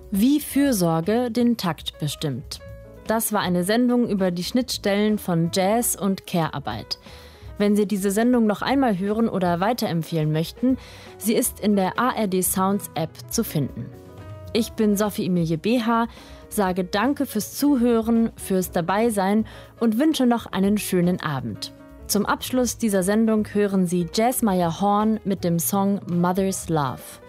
Wie Fürsorge den Takt bestimmt. Das war eine Sendung über die Schnittstellen von Jazz und Care-Arbeit. Wenn Sie diese Sendung noch einmal hören oder weiterempfehlen möchten, sie ist in der ARD Sounds App zu finden. Ich bin Sophie Emilie Beha, sage Danke fürs Zuhören, fürs Dabeisein und wünsche noch einen schönen Abend. Zum Abschluss dieser Sendung hören Sie Jazmire Horn mit dem Song Mother's Love.